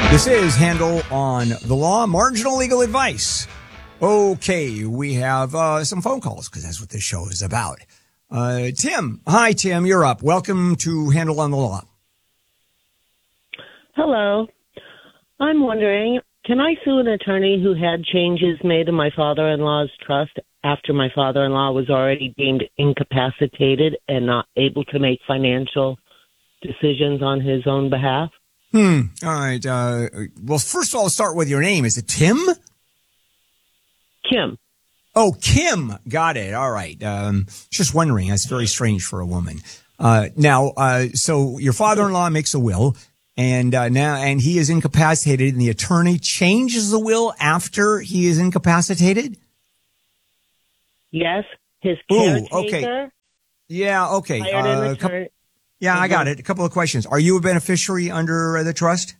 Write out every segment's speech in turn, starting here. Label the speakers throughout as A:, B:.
A: This is Handel on the Law, marginal legal advice. Okay, we have some phone calls because that's what this show is about. Tim. Hi, Tim. You're up. Welcome to Handel on the Law.
B: Hello. I'm wondering, can I sue an attorney who had changes made to my father-in-law's trust after my father-in-law was already deemed incapacitated and not able to make financial decisions on his own behalf?
A: All right. Well, first of all, I'll start with your name. Is it Tim?
B: Kim.
A: Oh, Kim. Got it. All right. Just wondering. That's very strange for a woman. So your father-in-law makes a will, and he is incapacitated, and the attorney changes the will after he is incapacitated?
B: Yes. His caretaker.
A: Okay. Yeah, okay.
B: Hired an attorney.
A: Yeah, I got it. A couple of questions. Are you a beneficiary under the trust?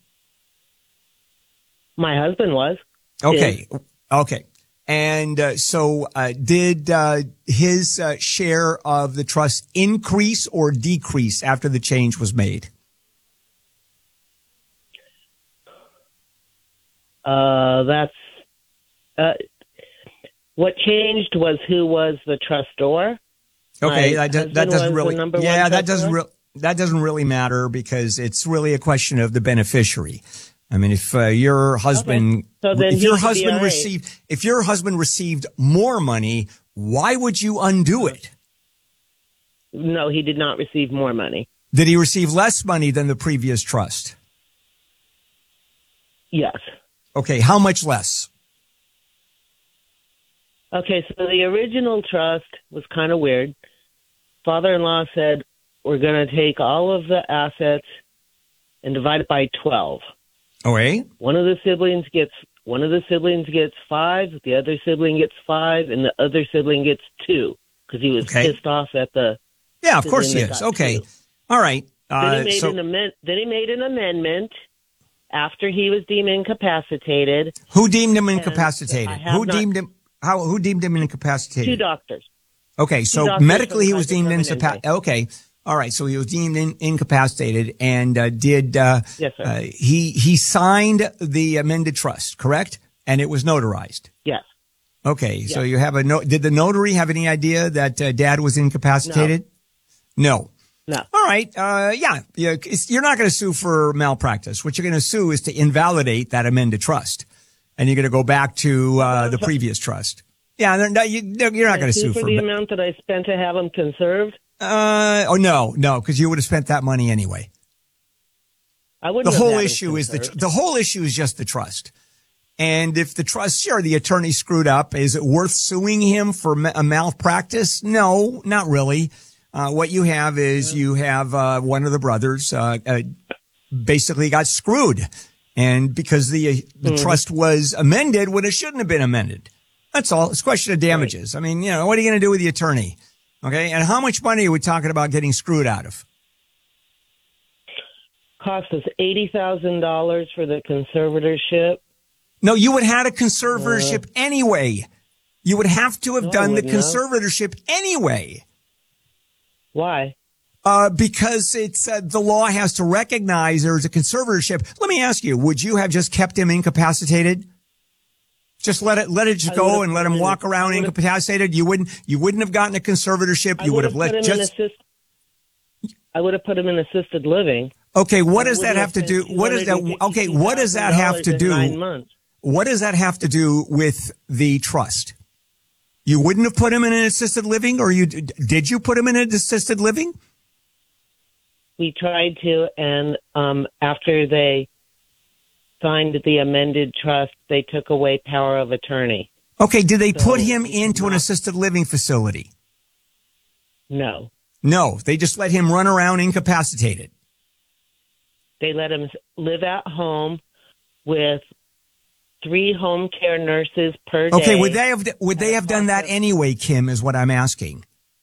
B: My husband was.
A: Okay. Okay. And did his share of the trust increase or decrease after the change was made?
B: What changed was who was the trustor.
A: Okay, that doesn't really. Yeah, that doesn't really matter because it's really a question of the beneficiary. I mean, if your husband, if your husband received more money, why would you undo it?
B: No, he did not receive more money.
A: Did he receive less money than the previous trust?
B: Yes.
A: Okay, how much less?
B: Okay, so the original trust was kind of weird. Father-in-law said, we're going to take all of the assets and divide it by 12.
A: Okay.
B: One of the siblings gets 5, the other sibling gets 5, and the other sibling gets 2 because he was pissed off at the.
A: Yeah, of course he is. Okay.
B: 2.
A: All right.
B: Then he made an amendment after he was deemed incapacitated.
A: Who deemed him incapacitated? Who deemed him incapacitated?
B: 2 doctors.
A: Okay, so medically he was deemed incapacitated. Okay. All right, so he was deemed incapacitated, and
B: yes, sir.
A: He signed the amended trust, correct? And it was notarized.
B: Yes.
A: Okay, yes. So you have did the notary have any idea that Dad was incapacitated? No. All right. You're not going to sue for malpractice. What you're going to sue is to invalidate that amended trust, and you're going to go back to the previous trust. Yeah, you're not going to sue
B: for the amount that I spent to have him conserved.
A: No, because you would have spent that money anyway.
B: I wouldn't.
A: The whole issue is the whole issue is just the trust. And if the trust, sure, the attorney screwed up, is it worth suing him for a malpractice? No, not really. What you have is one of the brothers basically got screwed, and because the trust was amended when it shouldn't have been amended. That's all. It's a question of damages. Right. I mean, what are you going to do with the attorney? Okay, and how much money are we talking about getting screwed out of?
B: Cost us $80,000 for the conservatorship.
A: No, you would have had a conservatorship anyway. You would have to have done the conservatorship anyway.
B: Why?
A: Because it's the law has to recognize there's a conservatorship. Let me ask you: would you have just kept him incapacitated? Just let it just go and let him walk around incapacitated. You wouldn't have gotten a conservatorship. You would have let
B: I would have put him in assisted living.
A: Okay, what does that have to do? What is that? Okay, what does that have to do?
B: 9 months.
A: What does that have to do with the trust? You wouldn't have put him in an assisted living, or did you put him in an assisted living?
B: We tried to, and after they signed the amended trust, they took away power of attorney.
A: Okay, did they put him into an assisted living facility?
B: No.
A: No, they just let him run around incapacitated.
B: They let him live at home with 3 home care nurses per day.
A: Okay, would they have done that anyway, Kim, is what I'm asking.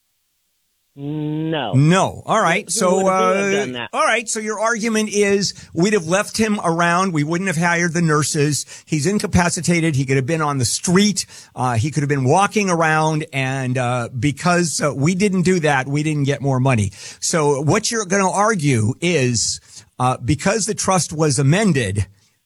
B: No.
A: No. All right. So,
B: done that?
A: All right. So your argument is we'd have left him around. We wouldn't have hired the nurses. He's incapacitated. He could have been on the street. He could have been walking around. And, because we didn't do that, we didn't get more money. So what you're going to argue is, because the trust was amended,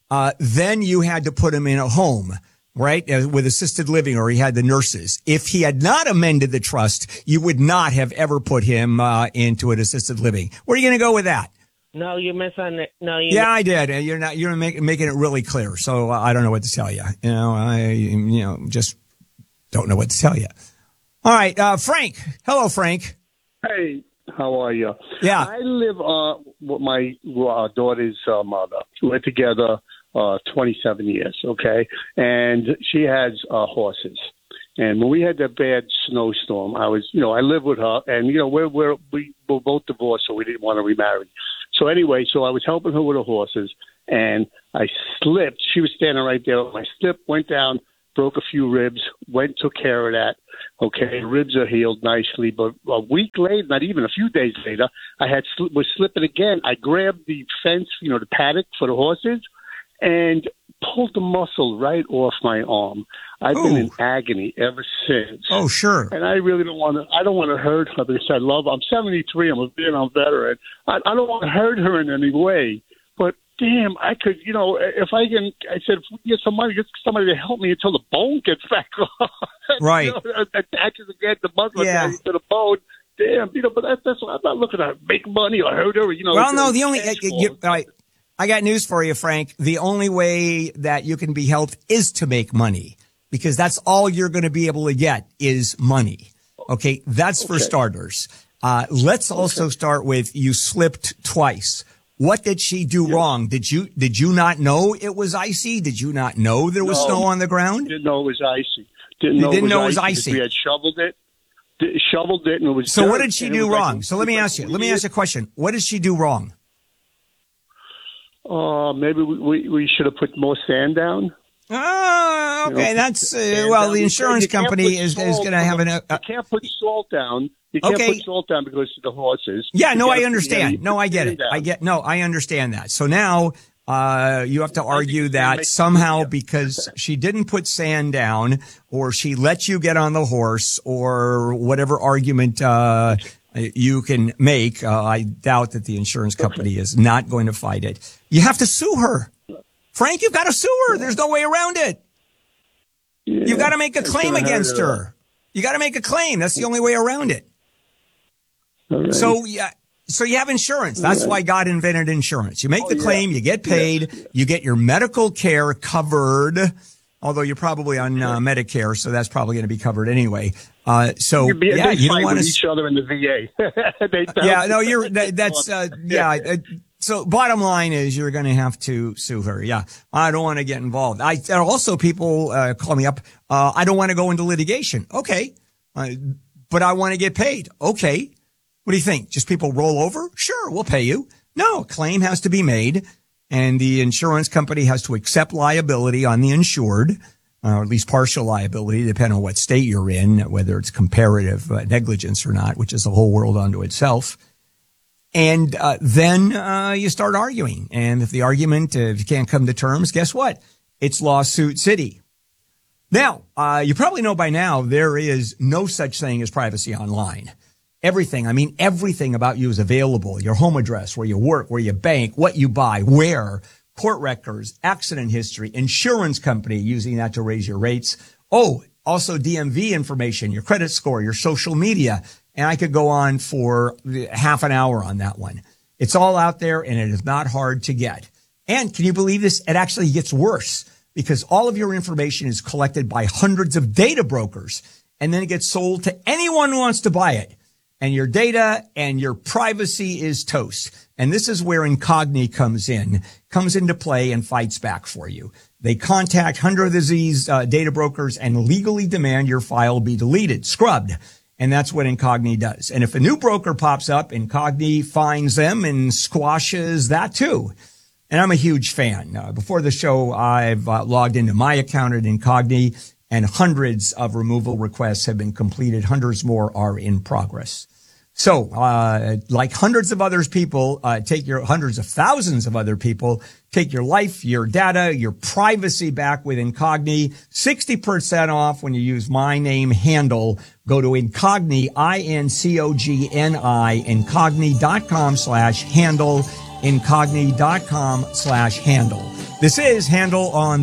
A: then you had to put him in a home, right, with assisted living, or he had the nurses. If he had not amended the trust, you would not have ever put him into an assisted living. Where are you going to go with that?
B: No, you misunderstood. No,
A: yeah, I did. You're making it really clear. So I don't know what to tell you. I just don't know what to tell you. All right, Frank. Hello, Frank.
C: Hey, how are you?
A: Yeah.
C: I live with my daughter's mother. We're together 27 years, okay? And she has horses. And when we had that bad snowstorm, I live with her, and we were both divorced, so we didn't want to remarry. So anyway, I was helping her with her horses, and I slipped. She was standing right there. I slipped, went down, broke a few ribs, took care of that. Okay, ribs are healed nicely, but a week later, not even a few days later, I was slipping again. I grabbed the fence, the paddock for the horses, and pulled the muscle right off my arm. I've been in agony ever since.
A: Oh, sure.
C: And I really don't want to hurt her because I love her. I'm 73. I'm a Vietnam veteran. I don't want to hurt her in any way. But damn, I could, if I said, if we get somebody to help me until the bone gets back on.
A: Right.
C: Attaches again, the muscle attaches to the bone. Damn, but that's what I'm not looking to make money or hurt her.
A: Well, no, the only, I got news for you, Frank. The only way that you can be helped is to make money, because that's all you're going to be able to get is money. Okay. That's for starters. Let's also start with, you slipped twice. What did she do wrong? Did you not know it was icy? Did you not know there was snow on the ground?
C: Didn't know it was icy.
A: Didn't know it was icy.
C: We had shoveled it, and it was.
A: So what did she do wrong? So let me ask you a question. What did she do wrong?
C: Maybe we should have put more sand down.
A: Oh, okay. That's the insurance company is going to have
C: you can't put salt down. You can't put salt down because of the horses.
A: Yeah, no, I understand. No, I get it. I understand that. So now you have to argue that somehow because she didn't put sand down, or she let you get on the horse, or whatever argument you can make, I doubt that the insurance company is not going to fight it. You have to sue her. Frank, you've got to sue her. There's no way around it. Yeah, you've got to make a claim against her. You got to make a claim. That's the only way around it.
C: Right.
A: So you have insurance. That's why God invented insurance. You make the claim, you get paid, you get your medical care covered, although you're probably on Medicare, so that's probably going to be covered anyway.
C: They
A: you don't want to
C: each other in the VA.
A: So bottom line is you're going to have to sue her. Yeah. I don't want to get involved. Also people call me up. I don't want to go into litigation. Okay. But I want to get paid. Okay. What do you think? Just people roll over? Sure. We'll pay you. No, a claim has to be made, and the insurance company has to accept liability on the insured, or at least partial liability, depending on what state you're in, whether it's comparative negligence or not, which is a whole world unto itself. And then you start arguing. And if you can't come to terms, guess what? It's lawsuit city. Now, you probably know by now there is no such thing as privacy online. Everything about you is available. Your home address, where you work, where you bank, what you buy, where, court records, accident history, insurance company using that to raise your rates. Oh, also DMV information, your credit score, your social media. And I could go on for half an hour on that one. It's all out there, and it is not hard to get. And can you believe this? It actually gets worse, because all of your information is collected by hundreds of data brokers, and then it gets sold to anyone who wants to buy it. And your data and your privacy is toast. And this is where Incogni comes into play and fights back for you. They contact hundreds of these data brokers and legally demand your file be deleted, scrubbed. And that's what Incogni does. And if a new broker pops up, Incogni finds them and squashes that too. And I'm a huge fan. Before the show, I've logged into my account at Incogni, and hundreds of removal requests have been completed. Hundreds more are in progress. So, like hundreds of thousands of other people, take your life, your data, your privacy back with Incogni. 60% off when you use my name handle. Go to Incogni, INCOGNI, Incogni.com/handle, Incogni.com/handle. This is Handel on